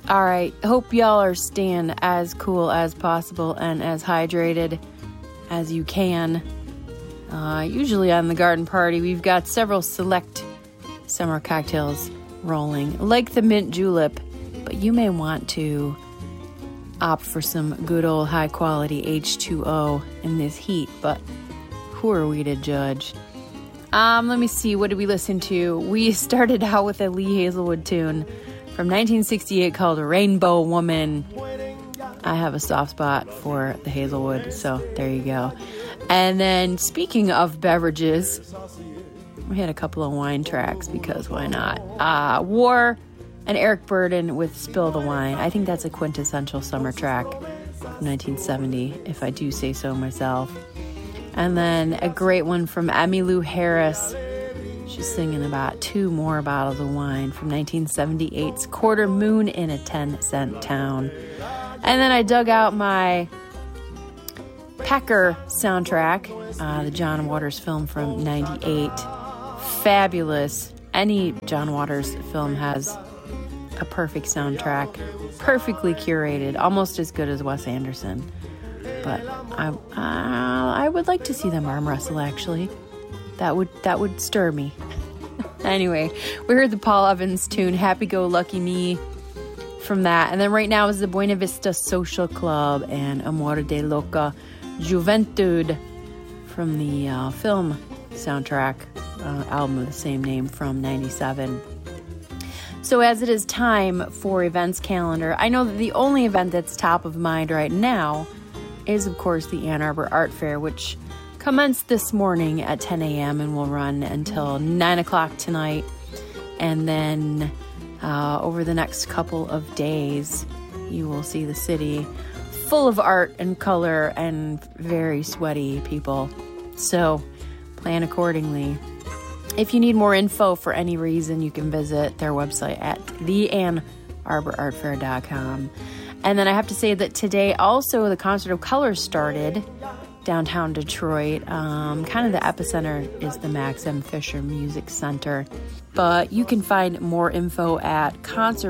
All right, hope y'all are staying as cool as possible and as hydrated as you can. Usually on the garden party, we've got several select summer cocktails rolling, like the mint julep, but you may want to opt for some good old high quality H2O in this heat, but who are we to judge? Let me see, what did we listen to? We started out with a Lee Hazelwood tune from 1968 called Rainbow Woman. I have a soft spot for the Hazelwood, so there you go. And then speaking of beverages, we had a couple of wine tracks because why not? War and Eric Burdon with Spill the Wine. I think that's a quintessential summer track from 1970, if I do say so myself. And then a great one from Emmylou Harris. She's singing about 2 more bottles of wine from 1978's Quarter Moon in a 10-Cent Town. And then I dug out my Pecker soundtrack, the John Waters film from 98. Fabulous. Any John Waters film has a perfect soundtrack, perfectly curated, almost as good as Wes Anderson. But I would like to see them arm wrestle, actually. That would stir me. Anyway, we heard the Paul Evans tune, Happy Go Lucky Me, from that. And then right now is the Buena Vista Social Club and Amor de Loca Juventud from the film soundtrack, album of the same name from 97. So as it is time for events calendar, I know that the only event that's top of mind right now is, of course, the Ann Arbor Art Fair, which commenced this morning at 10 a.m. and will run until 9 o'clock tonight. And then over the next couple of days, you will see the city full of art and color and very sweaty people. So plan accordingly. If you need more info for any reason, you can visit their website at theannarborartfair.com. And then I have to say that today also the Concert of Colors started downtown Detroit. Kind of the epicenter is the Max M. Fisher Music Center. But you can find more info at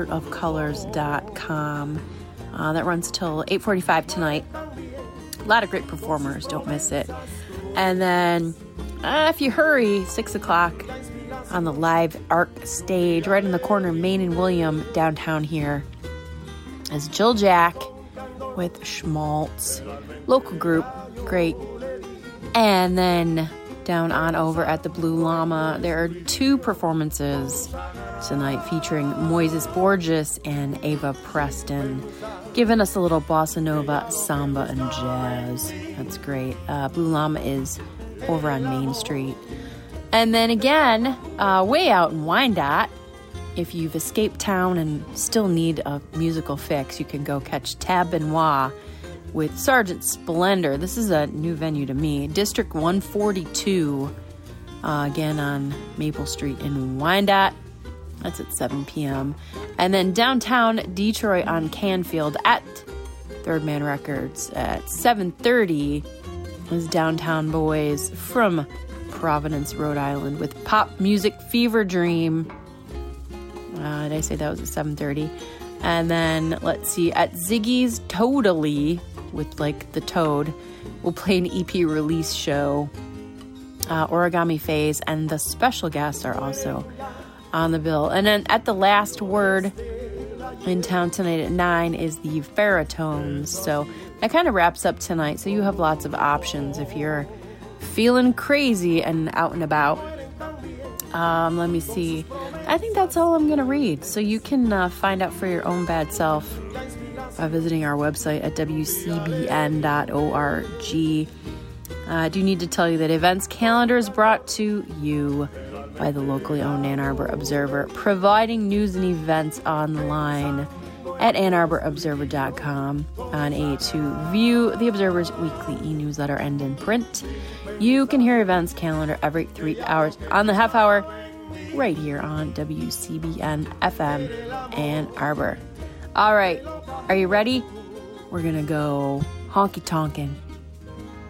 concertofcolors.com. That runs till 8:45 tonight. A lot of great performers, don't miss it. And then if you hurry, 6 o'clock on the Live Arc stage, right in the corner of Main and William downtown here, is Jill Jack with Schmaltz. Local group, great. And then down on over at the Blue Llama, there are 2 performances tonight featuring Moises Borges and Ava Preston, giving us a little bossa nova, samba, and jazz. That's great. Blue Llama is over on Main Street. And then again, way out in Wyandotte, if you've escaped town and still need a musical fix, you can go catch Tab Benoit with Sergeant Splendor. This is a new venue to me. District 142, again on Maple Street in Wyandotte. That's at 7 p.m. And then downtown Detroit on Canfield at Third Man Records at 7:30 is Downtown Boys from Providence, Rhode Island with Pop Music Fever Dream. Did I say that was at 7:30? And then, let's see, at Ziggy's Totally with, like, the Toad, we'll play an EP release show. Origami Phase and the special guests are also on the bill. And then at the Last Word in town tonight at 9 is the Ferratones. So that kind of wraps up tonight. So you have lots of options if you're feeling crazy and out and about. Let me see. I think that's all I'm going to read. So you can find out for your own bad self by visiting our website at wcbn.org. I do need to tell you that events calendar is brought to you by the locally owned Ann Arbor Observer, providing news and events online at AnnArborObserver.com. On to view the Observer's weekly e-newsletter and in print. You can hear events calendar every 3 hours on the half hour right here on WCBN FM Ann Arbor. All right, are you ready? We're going to go honky-tonkin'.